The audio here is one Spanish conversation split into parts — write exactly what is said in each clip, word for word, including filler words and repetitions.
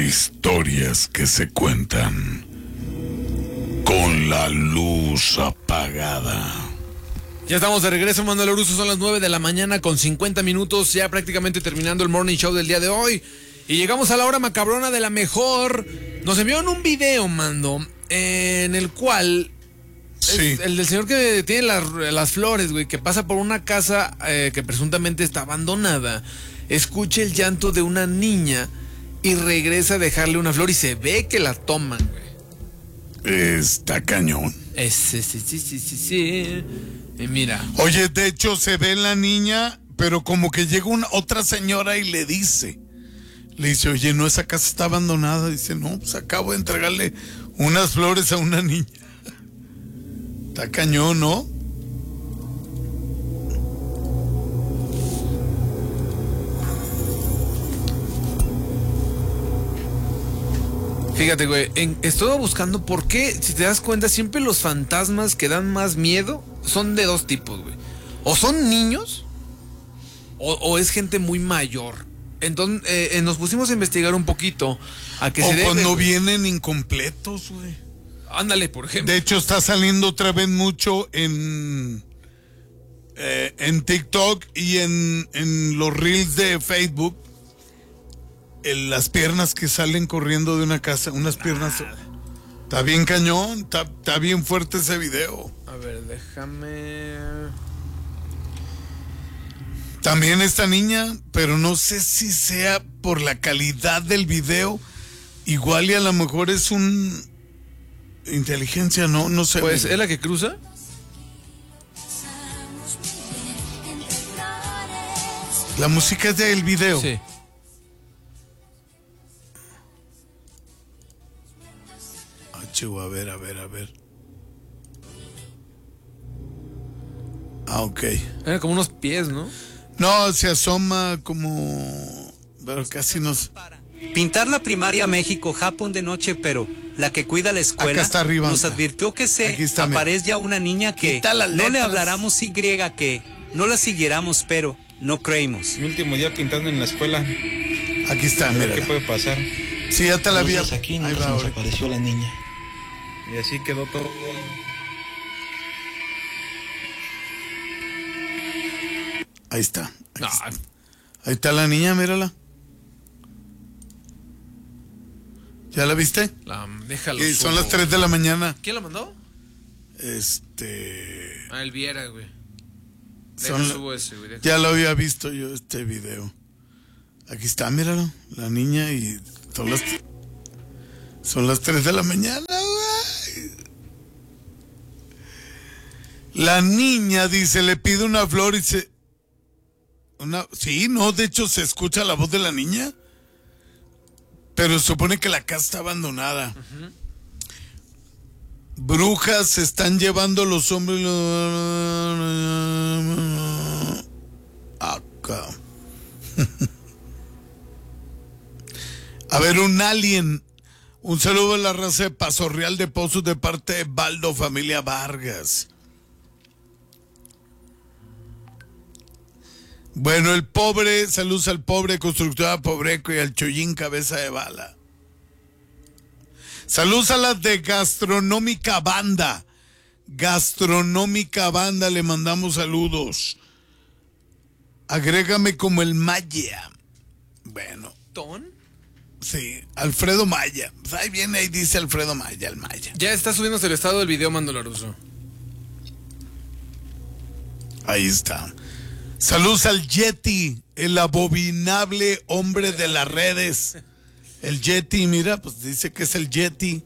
Historias que se cuentan con la luz apagada. Ya estamos de regreso, Manuel Aruso, son las nueve de la mañana con cincuenta minutos, ya prácticamente terminando el morning show del día de hoy. Y llegamos a la hora macabrona de la mejor. Nos enviaron un video, Mando, en el cual... Sí. Es el del señor que tiene las, las flores, güey, que pasa por una casa eh, que presuntamente está abandonada. Escucha el llanto de una niña y regresa a dejarle una flor y se ve que la toman, güey. Está cañón. Eh, sí, sí, sí, sí, sí, sí. Y mira. Oye, de hecho se ve la niña, pero como que llega una otra señora y le dice, le dice, oye, no, esa casa está abandonada. Dice, no, pues acabo de entregarle unas flores a una niña. Está cañón, ¿no? Fíjate, güey, en, estuve buscando por qué, si te das cuenta, siempre los fantasmas que dan más miedo son de dos tipos, güey. O son niños, o, o es gente muy mayor. Entonces, eh, nos pusimos a investigar un poquito a qué o se debe. O cuando güey. vienen incompletos, güey. Ándale, por ejemplo. De hecho, está saliendo otra vez mucho en eh, en TikTok y en, en los reels de Facebook. En las piernas que salen corriendo de una casa, unas piernas. Está bien cañón, está, está bien fuerte ese video. A ver, déjame. También esta niña, pero no sé si sea por la calidad del video. Igual y a lo mejor es un... inteligencia, no, no sé. Pues, ¿es la que cruza? La música es del video. Sí. Ah, chivo, a ver, a ver, a ver. Ah, ok. Era como unos pies, ¿no? No, se asoma como... pero casi nos... Pintar la primaria México, Japón de noche, pero la que cuida la escuela Acá está arriba, nos acá. advirtió que se Está, aparezca una niña que Quita las no le letras. habláramos Y, que no la siguiéramos, pero no creímos. Mi último día pintando en la escuela. Aquí está, A ver mira. qué puede pasar. Sí, ya te la vi. Luces aquí, Ahí nunca va, se nos ahora. apareció la niña. Y así quedó todo. Ahí está. Ahí, No, está. Ahí está la niña, mírala. ¿Ya la viste? la, déjalo. Y son subo. las tres de la mañana. ¿Quién la mandó? Este... Ah, el Viera, güey. Son Deja la- subo ese, güey. deja. Ya lo había visto yo este video. Aquí está, míralo. La niña y son las... son las tres de la mañana, güey. La niña dice, le pide una flor y se... Una... Sí, no, de hecho se escucha la voz de la niña. Pero se supone que la casa está abandonada. Uh-huh. Brujas se están llevando los hombres... Acá. A ver, un alien. Un saludo a la raza de Paso Real de Pozos de parte de Baldo, familia Vargas. Bueno, el pobre, saludos al pobre constructora Pobreco y al Chollín cabeza de bala. Saludos a las de Gastronómica Banda. Gastronómica Banda, le mandamos saludos. Agrégame como el Maya. Bueno. ¿Ton? Sí, Alfredo Maya. Pues ahí viene, ahí dice Alfredo Maya, el Maya. Ya está subiéndose el estado del video, Mando Laruso. Ahí está. Saludos al Yeti, el abominable hombre de las redes. El Yeti, mira, pues dice que es el Yeti.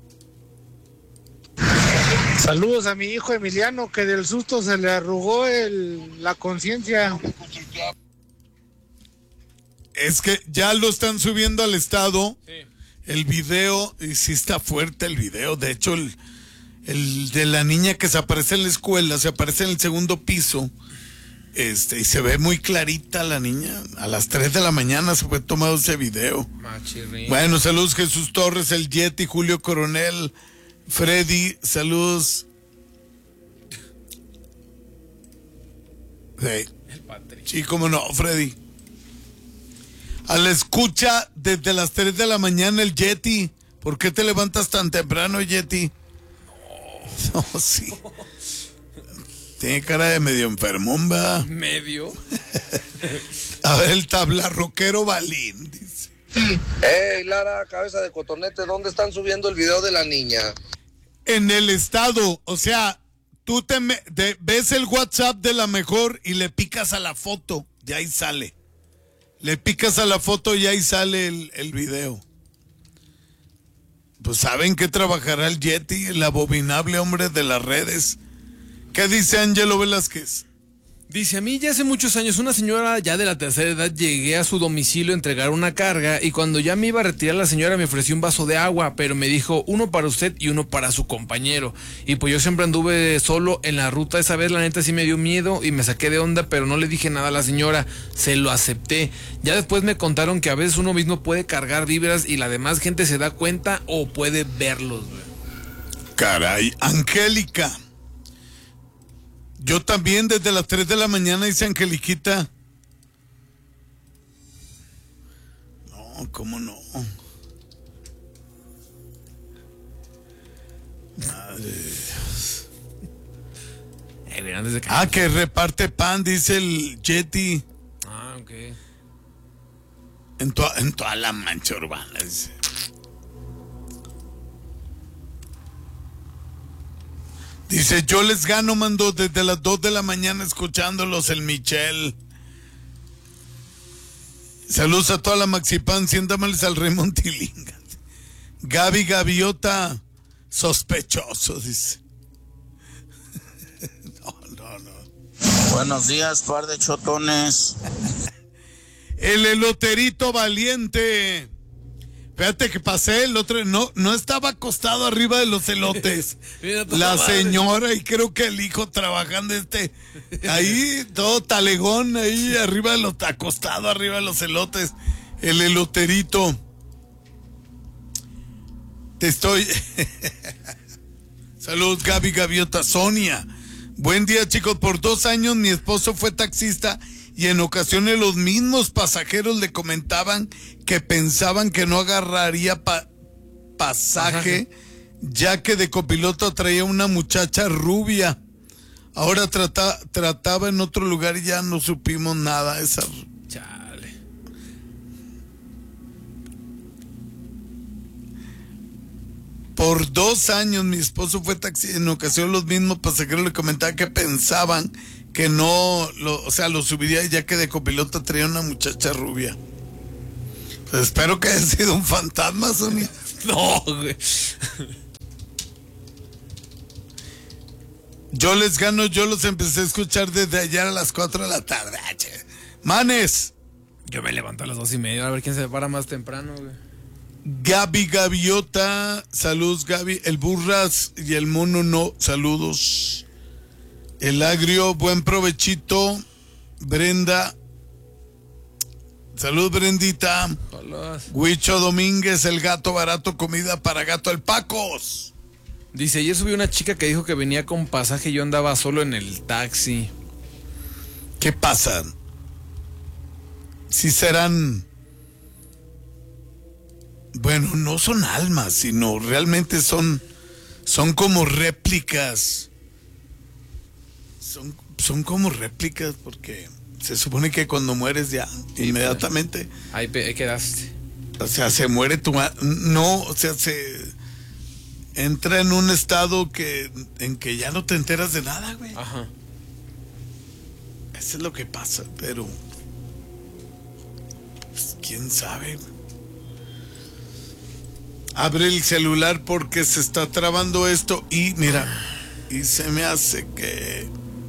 Saludos a mi hijo Emiliano, que del susto se le arrugó el, la conciencia. Es que ya lo están subiendo al estado. Sí. El video, y sí está fuerte el video. De hecho, el, el de la niña que se aparece en la escuela, se aparece en el segundo piso. Este, y se ve muy clarita la niña. A las tres de la mañana se fue tomado ese video. Machirrín. Bueno, saludos Jesús Torres, el Yeti, Julio Coronel, Freddy, saludos. Sí, El Patrick. sí, cómo no, Freddy. A la escucha desde las tres de la mañana el Yeti. ¿Por qué te levantas tan temprano, Yeti? No, no sí. Tiene cara de medio enfermón, ¿verdad? Medio. A ver, el tablarroquero Balín, dice. Hey, Lara, cabeza de cotonete, ¿dónde están subiendo el video de la niña? En el estado, o sea, tú te, me, te ves el WhatsApp de la mejor y le picas a la foto, y ahí sale. Le picas a la foto y ahí sale el, el video. Pues saben que trabajará el Yeti, el abominable hombre de las redes. ¿Qué dice Ángelo Velázquez? Dice, a mí ya hace muchos años una señora ya de la tercera edad llegué a su domicilio a entregar una carga y cuando ya me iba a retirar la señora me ofreció un vaso de agua, pero me dijo uno para usted y uno para su compañero. Y pues yo siempre anduve solo en la ruta, esa vez la neta sí me dio miedo y me saqué de onda, pero no le dije nada a la señora, se lo acepté. Ya después me contaron que a veces uno mismo puede cargar víveres y la demás gente se da cuenta o puede verlos, güey. Caray, Angélica. Yo también desde las tres de la mañana, dice Angeliquita. No, ¿cómo no? Madre de Dios. Eh, mira, antes de que... Ah, que reparte pan, dice el Yeti. Ah, ok. En, to en toda la mancha urbana, dice. Dice, yo les gano, mando desde las dos de la mañana escuchándolos, el Michel. Saludos a toda la Maxipan, siéntamales al Raymond Tilinga. Gaby Gaviota, sospechoso, dice. No, no, no. Buenos días, par de chotones. El eloterito valiente. Fíjate que pasé el otro, no, no estaba acostado arriba de los elotes. La señora y creo que el hijo trabajando este, ahí todo talegón, ahí arriba de los, acostado arriba de los elotes. El eloterito. Te estoy. Saludos, Gaby Gaviota. Sonia. Buen día, chicos. Por dos años mi esposo fue taxista y en ocasiones los mismos pasajeros le comentaban que pensaban que no agarraría pa pasaje, ya que de copiloto traía una muchacha rubia. Ahora trata trataba en otro lugar y ya no supimos nada. Esa... Chale. Por dos años mi esposo fue taxista. En ocasiones los mismos pasajeros le comentaban que pensaban que no, lo, o sea, lo subiría ya que de copiloto traía una muchacha rubia. Pues espero que haya sido un fantasma, Sonia. No, güey. Yo les gano, yo los empecé a escuchar desde ayer a las cuatro de la tarde. Manes. Yo me levanto a las dos y media, a ver quién se para más temprano, güey. Gaby Gaviota, saludos Gaby. El Burras y el Mono no, saludos. El Agrio, buen provechito. Brenda. Salud, Brendita. Hola. Huicho Domínguez, el gato barato, comida para gato, el Pacos. Dice, ayer subí una chica que dijo que venía con pasaje y yo andaba solo en el taxi. ¿Qué pasa? Si serán... Bueno, no son almas, sino realmente son, son como réplicas. Son, son como réplicas porque se supone que cuando mueres ya, sí, inmediatamente. Ahí, ahí quedaste. O sea, se muere tu... No, o sea, se entra en un estado que en que ya no te enteras de nada, güey. Ajá. Eso es lo que pasa, pero... Pues, ¿quién sabe? Abre el celular porque se está trabando esto y mira, y se me hace que...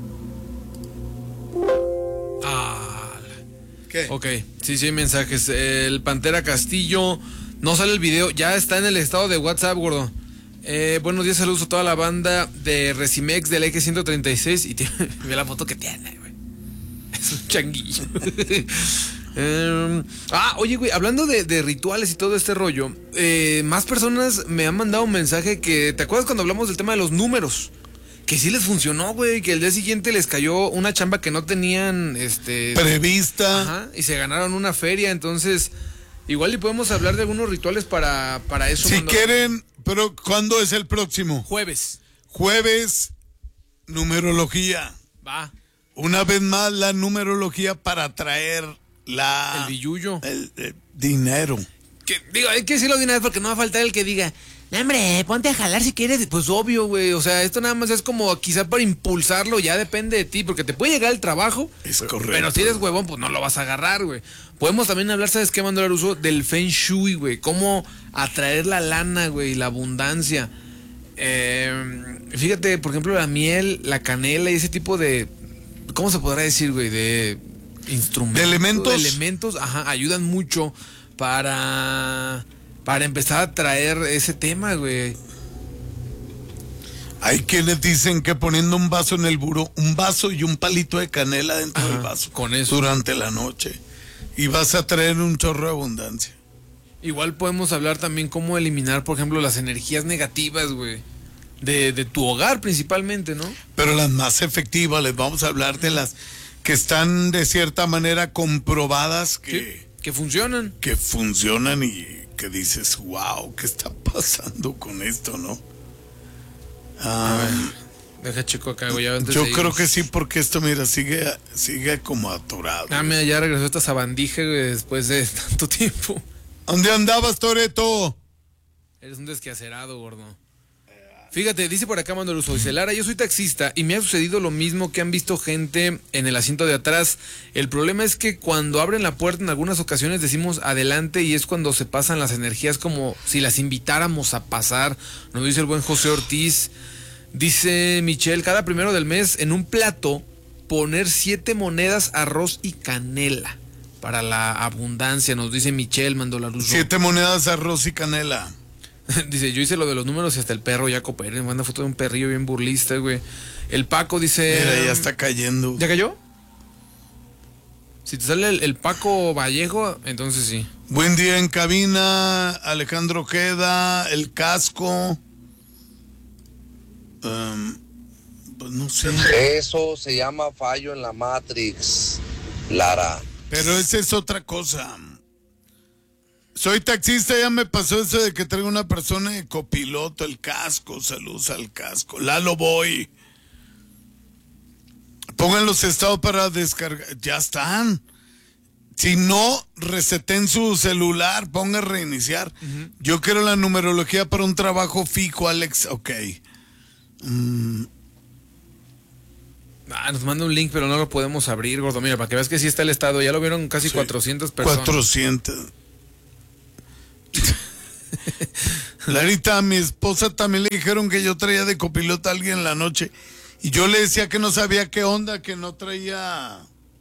Ah. ¿Qué? Ok, sí, sí hay mensajes. El Pantera Castillo, no sale el video, ya está en el estado de WhatsApp, gordo. Eh, buenos días, saludos a toda la banda de Resimex del eje ciento treinta y seis. Y tiene, ve la foto que tiene, güey. Es un changuillo. Eh, ah, oye, güey, hablando de, de rituales y todo este rollo, eh, más personas me han mandado un mensaje que, ¿te acuerdas cuando hablamos del tema de los números? que sí les funcionó, güey, que el día siguiente les cayó una chamba que no tenían, este... prevista. Ajá, y se ganaron una feria, entonces... Igual y podemos hablar de algunos rituales para, para eso. Si cuando... quieren, pero ¿cuándo es el próximo? Jueves. Jueves, numerología. Va. Una vez más, la numerología para traer la... El billuyo. El, el dinero. Que, digo, hay que decirlo de una vez porque no va a faltar el que diga, no, hombre, ponte a jalar si quieres. Pues obvio, güey. O sea, esto nada más es como quizá para impulsarlo, ya depende de ti, porque te puede llegar el trabajo. Es correcto. Pero si eres huevón, pues no lo vas a agarrar, güey. Podemos también hablar, ¿sabes qué, Mando Laruso? Del Feng Shui, güey. Cómo atraer la lana, güey, la abundancia. Eh, fíjate, por ejemplo, la miel, la canela y ese tipo de... ¿Cómo se podrá decir, güey? De instrumentos. De elementos. De elementos, ajá, ayudan mucho para... Para empezar a traer ese tema, güey. Hay quienes dicen que poniendo un vaso en el buró, un vaso y un palito de canela dentro Ajá, del vaso. con eso. Durante la noche. Y vas a traer un chorro de abundancia. Igual podemos hablar también cómo eliminar, por ejemplo, las energías negativas, güey. De, de tu hogar principalmente, ¿no? Pero las más efectivas, les vamos a hablar de las que están de cierta manera comprobadas que, Sí, que funcionan. que funcionan y que dices, wow, ¿qué está pasando con esto, no? Ah, Deja chico acá, güey. Ya antes yo de creo irnos. que sí, porque esto, mira, sigue, sigue como atorado. Ah, mira, ya regresó esta sabandija, güey, después de tanto tiempo. ¿Dónde andabas, Toreto? Eres un desquacerado, gordo. Fíjate, dice por acá Mando Laruso, dice, Lara, yo soy taxista y me ha sucedido lo mismo que han visto gente en el asiento de atrás. El problema es que cuando abren la puerta en algunas ocasiones decimos adelante y es cuando se pasan las energías como si las invitáramos a pasar. Nos dice el buen José Ortiz. Dice Michelle, cada primero del mes en un plato poner siete monedas, arroz y canela para la abundancia, nos dice Michelle Mando Laruso. Siete monedas, arroz y canela. Dice, yo hice lo de los números y hasta el perro ya cooperé. Me manda foto de un perrillo bien burlista, güey. El Paco dice... Mira, ya está cayendo. ¿Ya cayó? Si te sale el, el Paco Vallejo, entonces sí. Buen día en cabina, Alejandro Queda, el casco. Um, pues no sé. Eso se llama fallo en la Matrix, Lara. Pero esa es otra cosa. Soy taxista, ya me pasó eso de que traigo una persona de copiloto, el casco, saludos al casco. Lalo Boy. Pongan los estados para descargar. Ya están. Si no, reseten su celular, ponga reiniciar. Uh-huh. Yo quiero la numerología para un trabajo fijo, Alex. Ok. Mm. Ah, nos manda un link, pero no lo podemos abrir, gordo. Mira, para que veas que sí está el estado. Ya lo vieron casi sí. cuatrocientas personas. cuatrocientas. Larita, a mi esposa también le dijeron que yo traía de copiloto a alguien en la noche. Y yo le decía que no sabía qué onda, que no traía...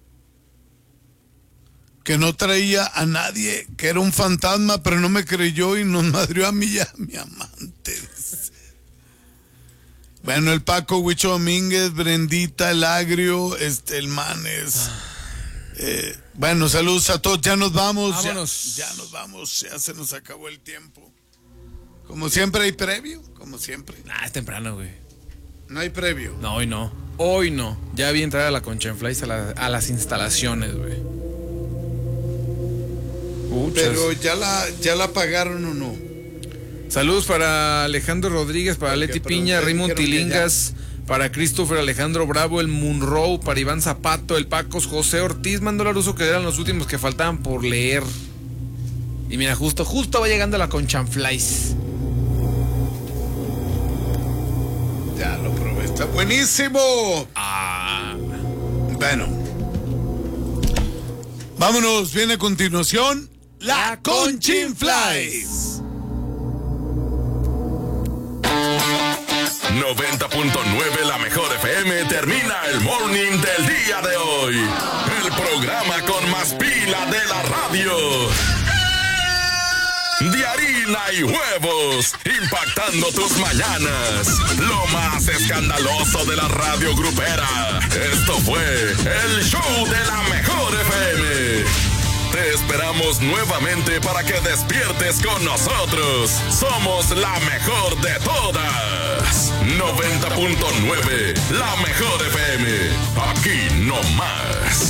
Que no traía a nadie, que era un fantasma, pero no me creyó y nos madrió a mí y a mi amante. Bueno, el Paco, Huicho Domínguez, Brendita, el Agrio, este, el Manes. Eh, bueno, saludos a todos, ya nos vamos. Vámonos. Ya, ya nos vamos, ya se nos acabó el tiempo. Como siempre hay previo, como siempre. Ah, es temprano, güey. No hay previo. No, hoy no. Hoy no. Ya vi entrar a la Conchenflies a, la, a las instalaciones, güey. Muchas. Pero ya la, ya la pagaron o no. Saludos para Alejandro Rodríguez, para Leti Piña, Raymond Tilingas, para Christopher Alejandro Bravo, el Munro, para Iván Zapato, el Pacos, José Ortiz, Mando Laruso, que eran los últimos que faltaban por leer. Y mira, justo, justo va llegando la Conchanflies. Ya lo probé, está buenísimo. Ah. Bueno. Vámonos, viene a continuación la Conchinflies. noventa punto nueve La Mejor F M termina el morning del día de hoy. El programa con más pila de la radio. De harina y huevos, impactando tus mañanas. Lo más escandaloso de la radio grupera. Esto fue el show de La Mejor F M. Te Te esperamos nuevamente para que despiertes con nosotros. Somos la mejor de todas. noventa punto nueve, la mejor F M. Aquí no más.